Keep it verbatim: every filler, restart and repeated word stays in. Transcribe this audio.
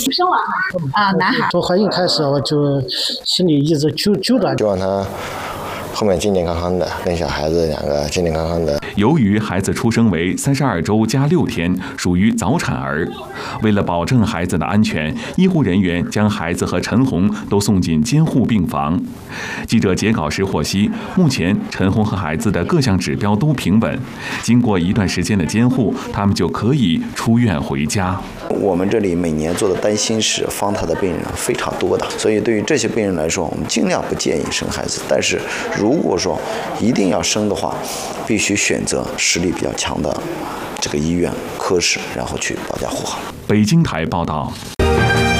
生了哈啊，男孩。 从怀孕开始，我就心里一直揪揪着， 就让他后面健健康康的，跟小孩子两个健健康康的。 由于孩子出生为三十二周加六天，属于早产儿，为了保证孩子的安全，医护人员将孩子和陈红都送进监护病房。记者截稿时获悉，目前陈红和孩子的各项指标都平稳，经过一段时间的监护，他们就可以出院回家。 我们这里每年做的担心室方特的病人非常多的，所以对于这些病人来说，我们尽量不建议生孩子。但是如果说一定要生的话，必须选择实力比较强的这个医院科室，然后去保驾护航。 北京台报道。